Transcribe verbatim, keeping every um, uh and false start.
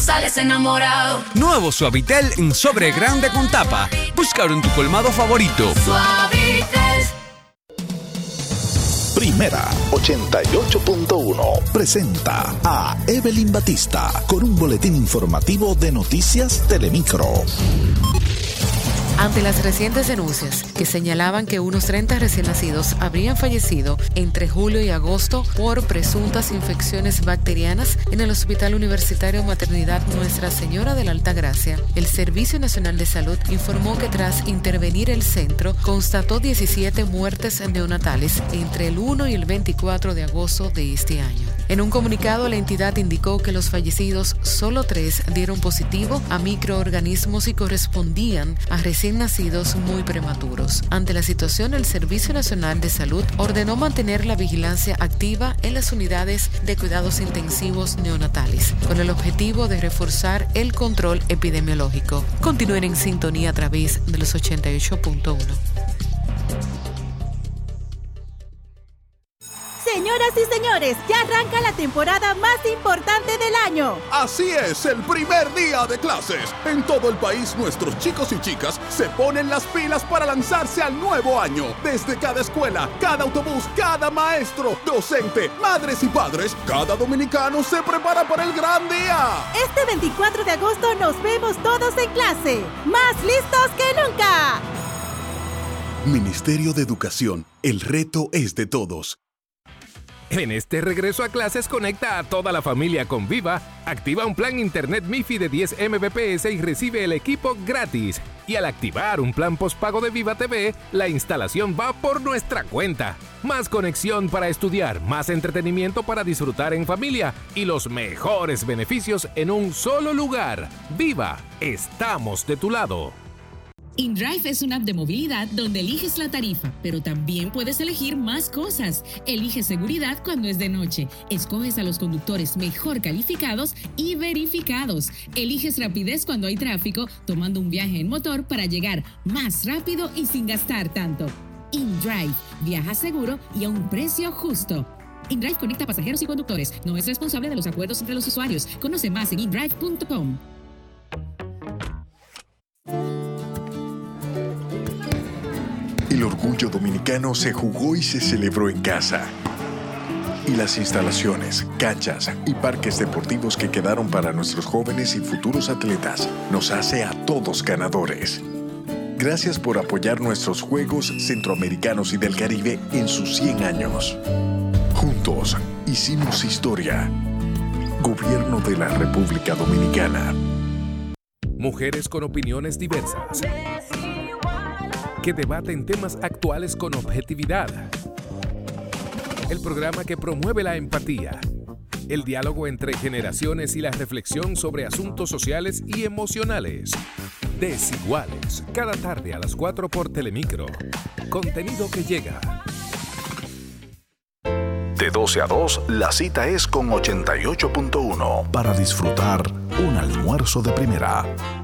sales enamorado. Nuevo Suavitel en sobre grande con tapa. Búscalo en tu colmado favorito. Suavitel. Primera ochenta y ocho punto uno presenta a Evelyn Batista con un boletín informativo de Noticias Telemicro. Ante las recientes denuncias que señalaban que unos treinta recién nacidos habrían fallecido entre julio y agosto por presuntas infecciones bacterianas en el Hospital Universitario Maternidad Nuestra Señora de la Altagracia, el Servicio Nacional de Salud informó que tras intervenir el centro, constató diecisiete muertes neonatales entre el uno y el veinticuatro de agosto de este año. En un comunicado, la entidad indicó que los fallecidos, solo tres, dieron positivo a microorganismos y correspondían a recién nacidos muy prematuros. Ante la situación, el Servicio Nacional de Salud ordenó mantener la vigilancia activa en las unidades de cuidados intensivos neonatales, con el objetivo de reforzar el control epidemiológico. Continúen en sintonía a través de los ochenta y ocho punto uno. Señoras y señores, ya arranca la temporada más importante del año. Así es, el primer día de clases. En todo el país, nuestros chicos y chicas se ponen las pilas para lanzarse al nuevo año. Desde cada escuela, cada autobús, cada maestro, docente, madres y padres, cada dominicano se prepara para el gran día. Este veinticuatro de agosto nos vemos todos en clase, más listos que nunca. Ministerio de Educación, el reto es de todos. En este regreso a clases, conecta a toda la familia con Viva, activa un plan Internet MiFi de diez megabits por segundo y recibe el equipo gratis. Y al activar un plan postpago de Viva T V, la instalación va por nuestra cuenta. Más conexión para estudiar, más entretenimiento para disfrutar en familia y los mejores beneficios en un solo lugar. Viva, estamos de tu lado. InDrive es una app de movilidad donde eliges la tarifa, pero también puedes elegir más cosas. Eliges seguridad cuando es de noche. Escoges a los conductores mejor calificados y verificados. Eliges rapidez cuando hay tráfico, tomando un viaje en motor para llegar más rápido y sin gastar tanto. InDrive. Viaja seguro y a un precio justo. InDrive conecta pasajeros y conductores. No es responsable de los acuerdos entre los usuarios. Conoce más en indrive punto com. El orgullo dominicano se jugó y se celebró en casa. Y las instalaciones, canchas y parques deportivos que quedaron para nuestros jóvenes y futuros atletas nos hace a todos ganadores. Gracias por apoyar nuestros Juegos Centroamericanos y del Caribe en sus cien años. Juntos hicimos historia. Gobierno de la República Dominicana. Mujeres con opiniones diversas, que debaten temas actuales con objetividad. El programa que promueve la empatía, el diálogo entre generaciones y la reflexión sobre asuntos sociales y emocionales. Desiguales, cada tarde a las cuatro por Telemicro. Contenido que llega. De doce a dos, la cita es con ochenta y ocho punto uno para disfrutar un almuerzo de primera.